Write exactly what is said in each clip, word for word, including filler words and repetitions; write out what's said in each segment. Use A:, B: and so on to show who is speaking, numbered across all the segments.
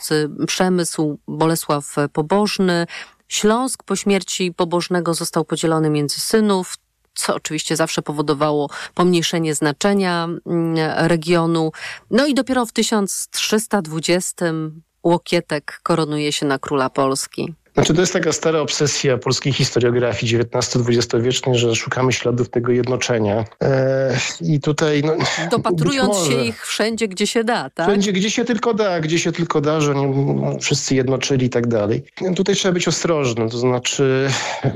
A: polscy przemysł, Bolesław Pobożny. Śląsk po śmierci Pobożnego został podzielony między synów, co oczywiście zawsze powodowało pomniejszenie znaczenia regionu. No i dopiero w tysiąc trzysta dwudziestym Łokietek koronuje się na króla Polski.
B: Znaczy to jest taka stara obsesja polskiej historiografii dziewiętnasto-dwudziestowiecznej, że szukamy śladów tego jednoczenia. Eee, I tutaj... No,
A: dopatrując się ich wszędzie, gdzie się da, tak?
B: Wszędzie, gdzie się tylko da, gdzie się tylko da, że oni wszyscy jednoczyli i tak dalej. Tutaj trzeba być ostrożnym, to znaczy...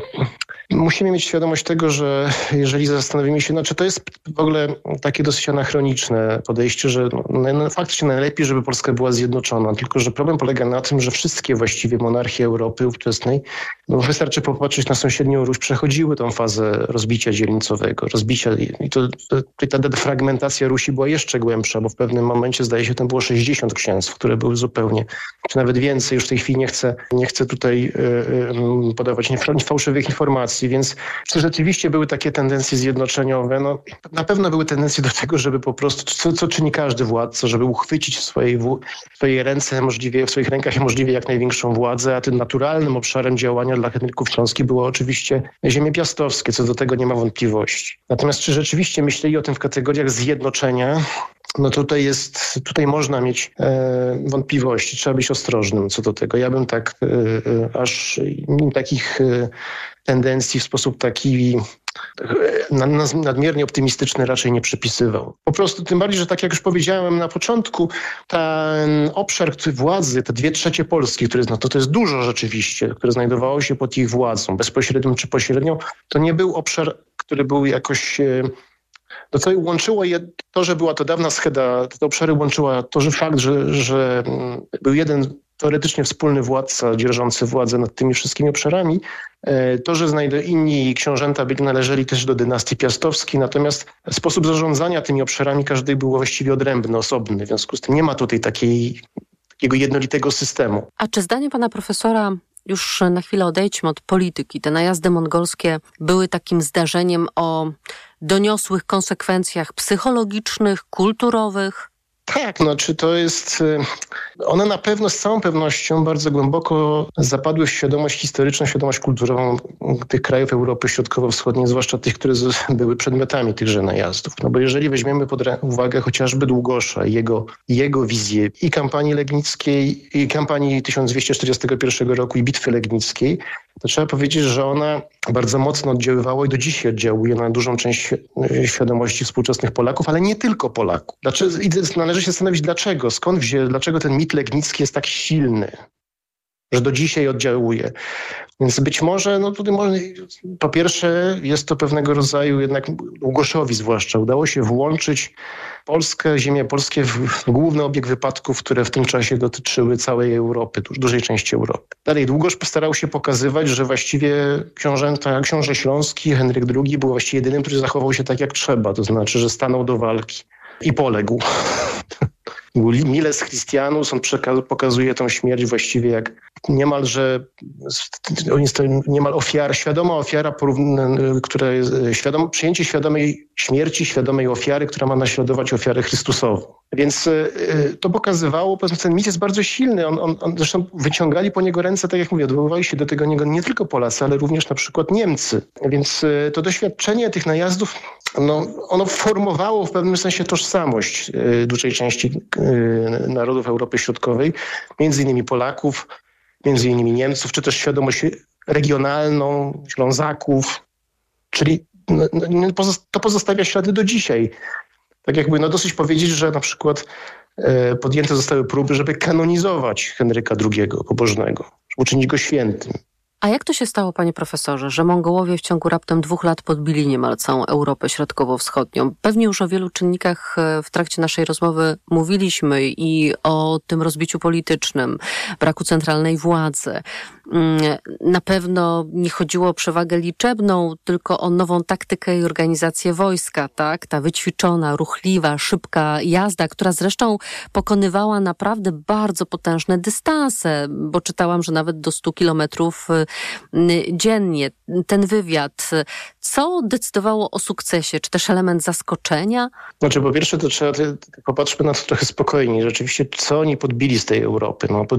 B: Musimy mieć świadomość tego, że jeżeli zastanowimy się, znaczy to jest w ogóle takie dosyć anachroniczne podejście, że no, faktycznie najlepiej, żeby Polska była zjednoczona, tylko że problem polega na tym, że wszystkie właściwie monarchie Europy ówczesnej, no wystarczy popatrzeć na sąsiednią Ruś, przechodziły tą fazę rozbicia dzielnicowego, rozbicia i to, to ta defragmentacja Rusi była jeszcze głębsza, bo w pewnym momencie zdaje się, tam było sześćdziesiąt księstw, które były zupełnie, czy nawet więcej, już w tej chwili nie chcę, nie chcę tutaj yy, yy, podawać fałszywych informacji. Więc czy rzeczywiście były takie tendencje zjednoczeniowe? No, na pewno były tendencje do tego, żeby po prostu, co, co czyni każdy władca, żeby uchwycić w swojej, w swojej ręce możliwie, w swoich rękach możliwie jak największą władzę, a tym naturalnym obszarem działania dla Henryków Śląskich było oczywiście ziemie piastowskie, co do tego nie ma wątpliwości. Natomiast czy rzeczywiście myśleli o tym w kategoriach zjednoczenia? No tutaj jest, tutaj można mieć e, wątpliwości, trzeba być ostrożnym co do tego. Ja bym tak e, e, aż takich e, tendencji w sposób taki e, nadmiernie optymistyczny raczej nie przypisywał. Po prostu tym bardziej, że tak jak już powiedziałem na początku, ten obszar władzy, te dwie trzecie Polski, które, no to, to jest dużo rzeczywiście, które znajdowało się pod ich władzą, bezpośrednią czy pośrednią, to nie był obszar, który był jakoś... E, To, co łączyło je, to, że była to dawna scheda, te obszary łączyła to, że fakt, że, że był jeden teoretycznie wspólny władca dzierżący władzę nad tymi wszystkimi obszarami, to, że znajdę inni książęta byli, należeli też do dynastii piastowskiej, natomiast sposób zarządzania tymi obszarami każdy był właściwie odrębny, osobny, w związku z tym nie ma tutaj takiej, takiego jednolitego systemu.
A: A czy zdaniem pana profesora, już na chwilę odejdźmy od polityki, te najazdy mongolskie były takim zdarzeniem o doniosłych konsekwencjach psychologicznych, kulturowych?
B: Tak, no czy to jest... One na pewno, z całą pewnością bardzo głęboko zapadły w świadomość historyczną, świadomość kulturową tych krajów Europy Środkowo-Wschodniej, zwłaszcza tych, które były przedmiotami tychże najazdów. No bo jeżeli weźmiemy pod uwagę chociażby Długosza i jego, jego wizję i kampanii legnickiej, i kampanii tysiąc dwieście czterdziestego pierwszego roku i Bitwy Legnickiej, to trzeba powiedzieć, że ona bardzo mocno oddziaływała i do dzisiaj oddziałuje na dużą część świadomości współczesnych Polaków, ale nie tylko Polaków. Dlaczego, i należy się zastanowić dlaczego, skąd wziął, dlaczego ten mit legnicki jest tak silny, że do dzisiaj oddziałuje. Więc być może, no tutaj może, po pierwsze jest to pewnego rodzaju jednak Długoszowi zwłaszcza udało się włączyć Polskę, ziemię polskie w główny obieg wypadków, które w tym czasie dotyczyły całej Europy, dużej części Europy. Dalej Długosz postarał się pokazywać, że właściwie książęta, książę Śląski, Henryk drugi był właściwie jedynym, który zachował się tak jak trzeba, to znaczy, że stanął do walki i poległ. Miles Christianus, on przeka- pokazuje tą śmierć właściwie jak niemalże niemal ofiara, świadoma ofiara, porówn- która jest, świadom, przyjęcie świadomej śmierci, świadomej ofiary, która ma naśladować ofiarę Chrystusową. Więc y, to pokazywało, ten mit jest bardzo silny, on, on, on, zresztą wyciągali po niego ręce, tak jak mówię, odwoływali się do tego niego nie tylko Polacy, ale również na przykład Niemcy. Więc y, to doświadczenie tych najazdów, no, ono formowało w pewnym sensie tożsamość y, dużej części y, narodów Europy Środkowej, między innymi Polaków, między innymi Niemców, czy też świadomość regionalną, Ślązaków, czyli no, no, to pozostawia ślady do dzisiaj. Tak jakby no dosyć powiedzieć, że na przykład e, podjęte zostały próby, żeby kanonizować Henryka drugiego Pobożnego, żeby uczynić go świętym.
A: A jak to się stało, panie profesorze, że Mongołowie w ciągu raptem dwóch lat podbili niemal całą Europę Środkowo-Wschodnią? Pewnie już o wielu czynnikach w trakcie naszej rozmowy mówiliśmy i o tym rozbiciu politycznym, braku centralnej władzy. Na pewno nie chodziło o przewagę liczebną, tylko o nową taktykę i organizację wojska, tak? Ta wyćwiczona, ruchliwa, szybka jazda, która zresztą pokonywała naprawdę bardzo potężne dystanse, bo czytałam, że nawet do stu kilometrów dziennie. Ten wywiad, co decydowało o sukcesie? Czy też element zaskoczenia?
B: Znaczy, po pierwsze to trzeba, popatrzmy na to trochę spokojniej. Rzeczywiście, co oni podbili z tej Europy? No,